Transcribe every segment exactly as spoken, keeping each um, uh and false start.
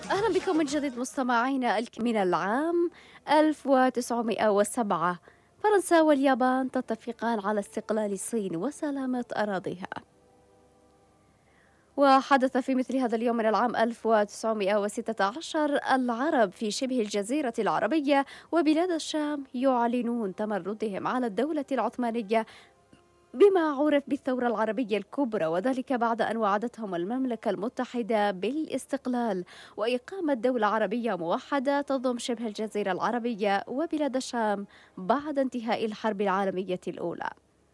أهلا بكم من جديد مستمعينا. من العام ألف وتسعمئة وسبعة فرنسا واليابان تتفقان على استقلال الصين وسلامة أراضيها. وحدث في مثل هذا اليوم من العام ألف وتسعمئة وستة عشر العرب في شبه الجزيرة العربية وبلاد الشام يعلنون تمردهم على الدولة العثمانية بما عُرف بالثورة العربية الكبرى، وذلك بعد أن وعدتهم المملكة المتحدة بالاستقلال وإقامة دولة عربية موحدة تضم شبه الجزيرة العربية وبلاد الشام بعد انتهاء الحرب العالمية الأولى.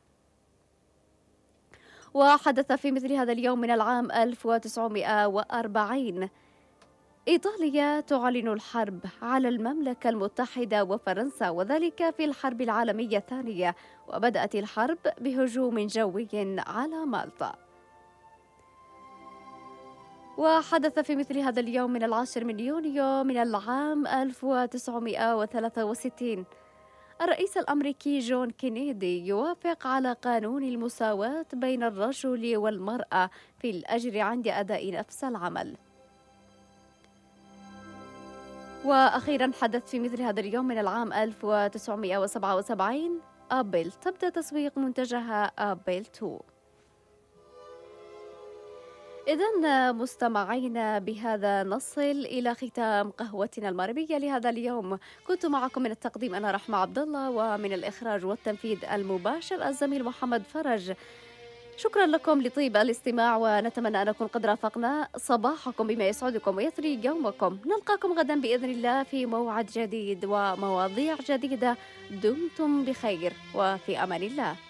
وحدث في مثل هذا اليوم من العام ألف وتسعمئة وأربعين إيطاليا تعلن الحرب على المملكة المتحدة وفرنسا، وذلك في الحرب العالمية الثانية، وبدأت الحرب بهجوم جوي على مالطا. وحدث في مثل هذا اليوم من العاشر من يونيو من العام ألف وتسعمئة وثلاثة وستين الرئيس الأمريكي جون كينيدي يوافق على قانون المساواة بين الرجل والمرأة في الأجر عند أداء نفس العمل. وأخيرا حدث في مثل هذا اليوم من العام ألف وتسعمئة وسبعة وسبعين أبل تبدأ تسويق منتجها أبل اثنين. إذن مستمعينا بهذا نصل إلى ختام قهوتنا المغربية لهذا اليوم. كنت معكم من التقديم أنا رحمة عبد الله، ومن الإخراج والتنفيذ المباشر الزميل محمد فرج. شكرا لكم لطيب الاستماع، ونتمنى أن نكون قد رافقنا صباحكم بما يسعدكم ويثري يومكم. نلقاكم غدا بإذن الله في موعد جديد ومواضيع جديدة. دمتم بخير وفي أمان الله.